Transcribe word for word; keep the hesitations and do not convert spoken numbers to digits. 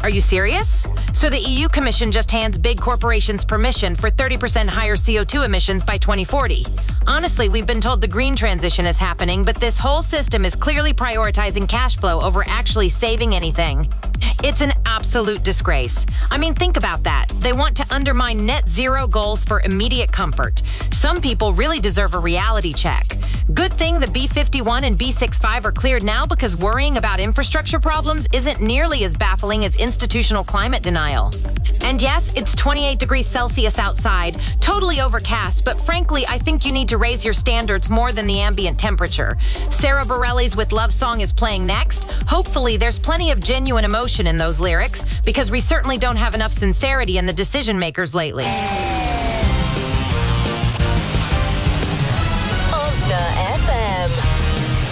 Are you serious? So the E U Commission just hands big corporations permission for thirty percent higher C O two emissions by twenty forty. Honestly, we've been told the green transition is happening, but this whole system is clearly prioritizing cash flow over actually saving anything. It's an absolute disgrace. I mean, think about that. They want to undermine net zero goals for immediate comfort. Some people really deserve a reality check. Good thing the B fifty-one and B sixty-five are cleared now, because worrying about infrastructure problems isn't nearly as baffling as institutional climate denial. And yes, it's twenty-eight degrees Celsius outside, totally overcast, but frankly, I think you need to raise your standards more than the ambient temperature. Sarah Bareilles with Love Song is playing next. Hopefully, there's plenty of genuine emotion in those lyrics, because we certainly don't have enough sincerity in the decision makers lately.